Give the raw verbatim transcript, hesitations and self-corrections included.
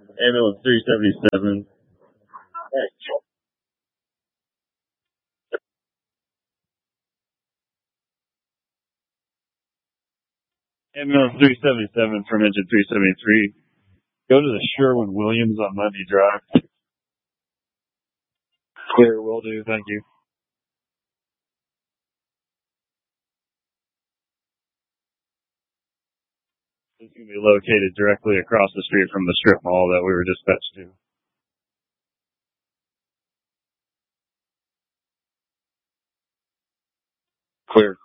Ambulance three seventy-seven. Ambulance three seventy-seven from engine three seventy-three. Go to the Sherwin-Williams on Mundy Drive. Clear, will do. Thank you. It's going to be located directly across the street from the strip mall that we were dispatched to. Clear.